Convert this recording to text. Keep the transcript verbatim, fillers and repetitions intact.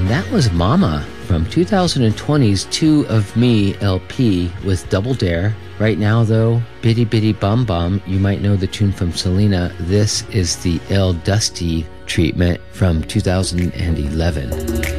And that was Mama from twenty twenty's Two of Me L P with Double Dare. Right now, though, Bitty Bitty Bum Bum, you might know the tune from Selena. This is the El Dusty treatment from two thousand eleven.